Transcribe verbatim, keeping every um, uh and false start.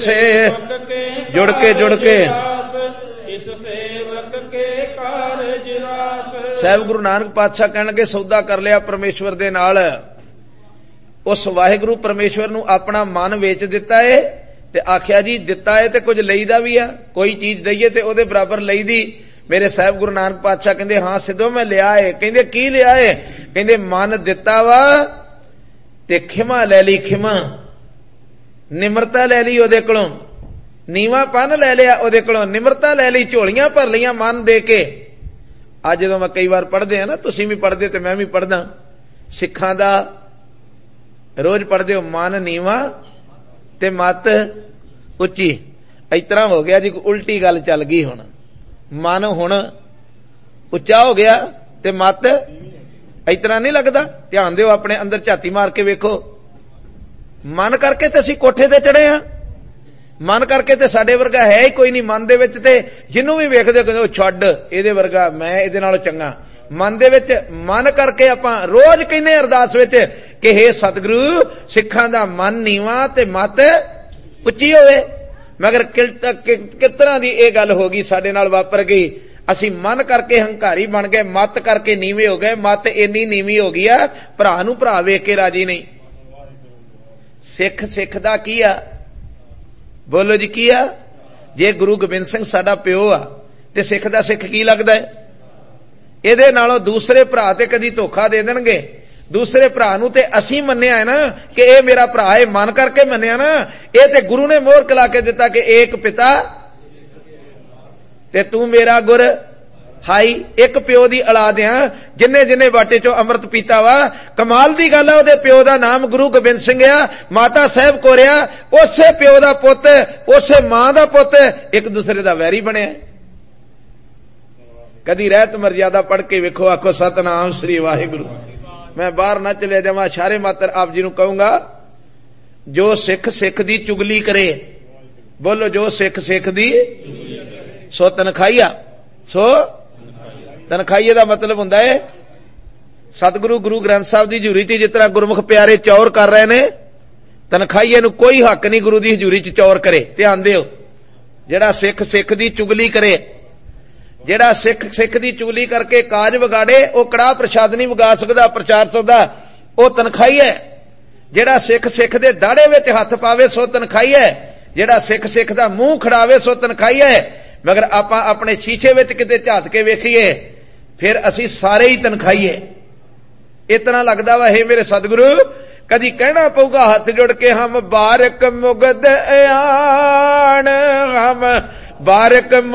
से जुड़ के जुड़ के इस सेवक के कारज रास। साहब गुरु नानक पातशाह कहणगे सौदा कर लिया परमेश्वर दे नाल, उस वाहिगुरु परमेश्वर नूं अपना मन वेच दिता है ते आख्या जी दिता है ते कुछ लईदा भी आ, कोई चीज दईए ते ओदे बराबर लईदी। मेरे साहब गुरु नानक पातशाह कहंदे हां सिद्धो मैं लिया है। कहंदे की लिया है? कहंदे मन दिता वा ते खिमा लै ली, खिमा निमरता लै ली ओदे कोलों, नीवापन लै लिया ओदे कोलों, निमरता लै ली, झोलियां भर लियां मन दे के। अज जदों मैं कई बार पढ़दे आ ना, तुसीं भी पढ़दे ते मैं भी पढ़दा, सिखां दा रोज पढ़दे हो मन नीवा ते मत उच्ची। इस तरह हो गया जी, उल्टी गल चल गई। हुण मन हुण उच्चा हो गया ते मत इस तरह नहीं लगदा। ध्यान दिओ, अपने अंदर झाती मार के वेखो। मन करके ते असीं कोठे ते चढ़े आ, मन करके ते साडे वर्गा है ही कोई नहीं। मन दे विच ते जिन्नू भी वेखदे कहंदे छड्ड इहदे वर्गा, मैं इहदे नालों चंगा। मन दे विच मन करके आपां रोज कहने अरदास विच कि हे सतगुरु सिखां दा मन नीवा ते मत उच्ची होवे। मगर किस तरह दी इह गल हो गई, साडे नाल वापर गई। असीं मन करके हंकारी बन गए, मत करके नीवे हो गए। मत इन्नी नीवी हो गई आ, भरा नूं भरा वेख के राजी नहीं। सिख सिख दा की आ? बोलो जी की आ? जे गुरु गोबिंद सिंह साडा प्यो आ ते सिख दा सिख की लगदा है? ਇਹਦੇ ਨਾਲੋਂ दूसरे भरा ते कदी धोखा दे देणगे। दूसरे भरा नूं ते असीं मन्निया है ना कि ਇਹ मेरा भरा है, मन करके मन्निया ना। ਇਹ ते गुरु ने मोहर कला के दिता कि एक पिता ते तू मेरा गुर हाई। एक प्यो दी औलाद आ, जिन्ने जिन्ने बाटे चो अमृत पीता वा। कमाल दी गल है, ਉਹਦੇ प्यो दा नाम गुरु गोबिंद सिंह आ, माता साहब कोरिया। उसे प्यो दा पुੱਤ, उसे मां दा पुੱਤ एक दूसरे दा वैरी बने। कदी रहत मर्यादा पढ़ के वेखो, आखो सतनाम श्री वाहिगुरु। मैं बाहर ना चले जावां, इशारे मात्र आप जी नूं कहूंगा, जो सिख सिख दी चुगली करे, बोलो जो सिख सिख दी सो तनखाईया। सो तनखाईए दा मतलब हुंदा है सतगुरु गुरु ग्रंथ साहब दी हजूरी च जिस तरह गुरमुख प्यारे चौर कर रहे ने, तनखाईए नूं कोई हक नहीं गुरु दी हजूरी च चौर करे। ध्यान दिओ, जेड़ा सिख सिख दी चुगली करे, जेड़ा सिख सिख दी चुगली करके काज विगाड़े, वो कड़ाह प्रसाद नहीं विगा सकदा, प्रचार सकदा, वो तनखाई है। जेड़ा सिख सिख दे दाड़े विच हथ पावे सो तनखाई है। जेड़ा सिख सिख दा मूंह खड़ावे सो तनखाई है। मगर आपां अपने शीशे विच किते झात के वेखीए, फिर असीं सारे ही तनखाई है। इतना लगदा वा हे मेरे सतगुरु, कदी कहना पऊगा हाथ जोड़ के, हम बारक मुगद आन, हम बारक